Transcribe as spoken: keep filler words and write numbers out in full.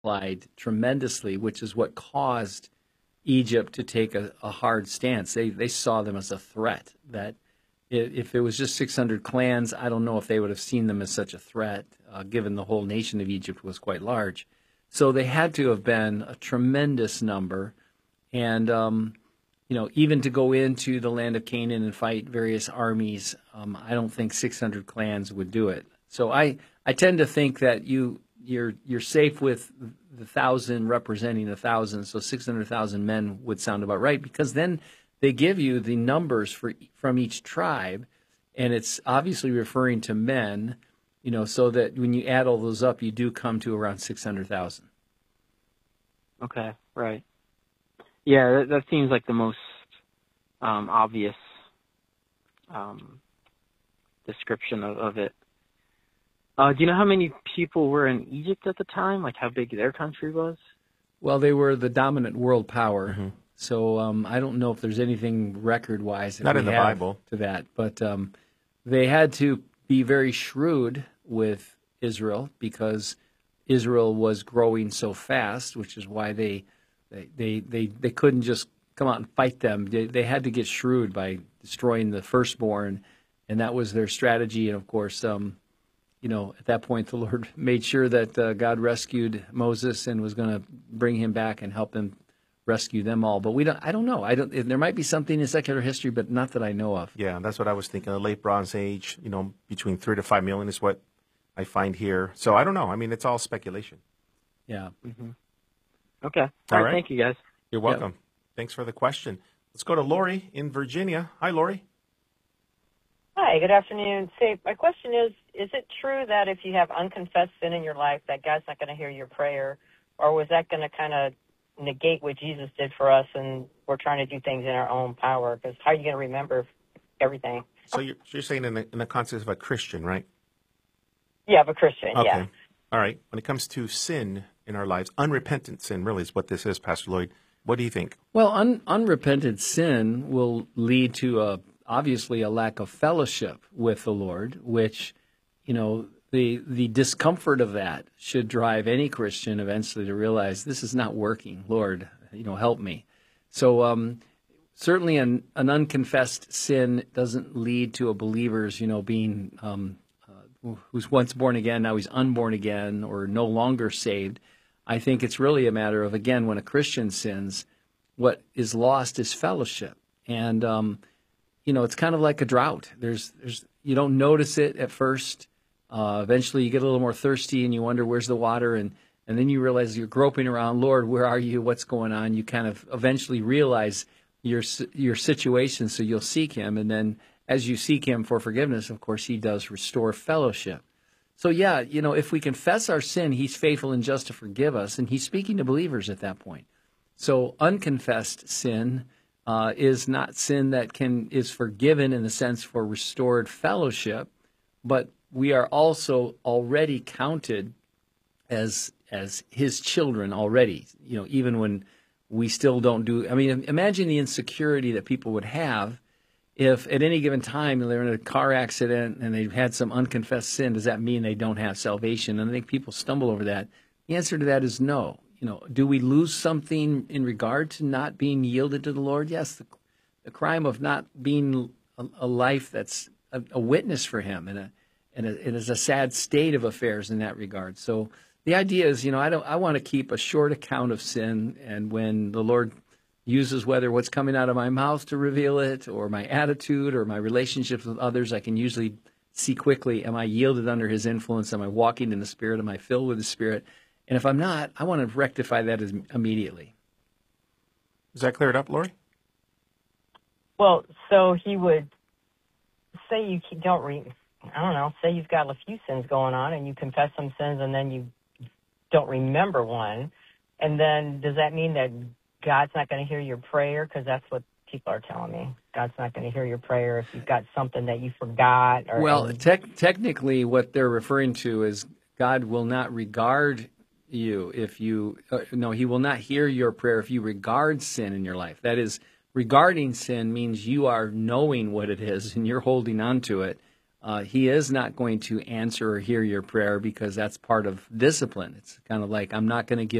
multiplied tremendously, which is what caused Egypt to take a, a hard stance. They they saw them as a threat. That if it was just six hundred clans, I don't know if they would have seen them as such a threat, uh, given the whole nation of Egypt was quite large. So they had to have been a tremendous number. And, um, you know, even to go into the land of Canaan and fight various armies, um, I don't think six hundred clans would do it. So I, I tend to think that you, you're you're safe with the thousand representing a thousand, so six hundred thousand men would sound about right, because then they give you the numbers for from each tribe, and it's obviously referring to men, you know, so that when you add all those up, you do come to around six hundred thousand. Okay, right. Yeah, that, that seems like the most um, obvious um, description of, of it. Uh, do you know how many people were in Egypt at the time? Like how big their country was? Well, they were the dominant world power. Mm-hmm. So um, I don't know if there's anything record-wise that Not we in the have Bible to that. But um, they had to be very shrewd with Israel because Israel was growing so fast, which is why they they they, they, they couldn't just come out and fight them. They, they had to get shrewd by destroying the firstborn, and that was their strategy. And, of course, um, you know, at that point, the Lord made sure that uh, God rescued Moses and was going to bring him back and help him rescue them all. But we don't. I don't know. I don't. There might be something in secular history, but not that I know of. Yeah, that's what I was thinking. The late Bronze Age, you know, between three to five million is what I find here. So I don't know. I mean, it's all speculation. Yeah. Mm-hmm. Okay. All, all right, right. Thank you, guys. You're welcome. Yep. Thanks for the question. Let's go to Lori in Virginia. Hi, Lori. Hi, good afternoon. Say, my question is, is it true that if you have unconfessed sin in your life that God's not going to hear your prayer, or was that going to kind of negate what Jesus did for us and we're trying to do things in our own power? Because how are you going to remember everything? So you're, so you're saying in the, in the context of a Christian, right? Yeah, of a Christian, okay. yeah. All right. When it comes to sin in our lives, unrepentant sin really is what this is, Pastor Lloyd. What do you think? Well, un- unrepentant sin will lead to a obviously a lack of fellowship with the Lord, which, you know, the the discomfort of that should drive any Christian eventually to realize this is not working. Lord, you know, help me. So um, certainly an, an unconfessed sin doesn't lead to a believer's, you know, being um, uh, who's once born again, now he's unborn again or no longer saved. I think it's really a matter of, again, when a Christian sins, what is lost is fellowship. And, um, you know, it's kind of like a drought. There's, there's, you don't notice it at first. Uh, eventually you get a little more thirsty and you wonder, where's the water? And, and then you realize you're groping around, Lord, where are you? What's going on? You kind of eventually realize your, your situation, so you'll seek him. And then as you seek him for forgiveness, of course, he does restore fellowship. So, yeah, you know, if we confess our sin, he's faithful and just to forgive us. And he's speaking to believers at that point. So unconfessed sin uh, is not sin that can is forgiven in the sense for restored fellowship, but we are also already counted as as his children already, you know, even when we still don't do. I mean, imagine the insecurity that people would have if at any given time they're in a car accident and they've had some unconfessed sin. Does that mean they don't have salvation? And I think people stumble over that. The answer to that is no. You know, do we lose something in regard to not being yielded to the Lord? Yes, the, the crime of not being a, a life that's a, a witness for him, and a, and a, it is a sad state of affairs in that regard. So the idea is, you know, I don't. I want to keep a short account of sin, and when the Lord uses whether what's coming out of my mouth to reveal it, or my attitude, or my relationships with others, I can usually see quickly: am I yielded under his influence? Am I walking in the Spirit? Am I filled with the Spirit? And if I'm not, I want to rectify that as, immediately. Is that cleared up, Lori? Well, so he would say you don't re, I don't know, say you've got a few sins going on and you confess some sins and then you don't remember one. And then does that mean that God's not going to hear your prayer? Because that's what people are telling me. God's not going to hear your prayer if you've got something that you forgot. Or well, any... te- technically what they're referring to is God will not regard you if you uh, no he will not hear your prayer if you regard sin in your life. That is, regarding sin means you are knowing what it is and you're holding on to it. uh, he is not going to answer or hear your prayer because that's part of discipline. It's kind of like, I'm not going to give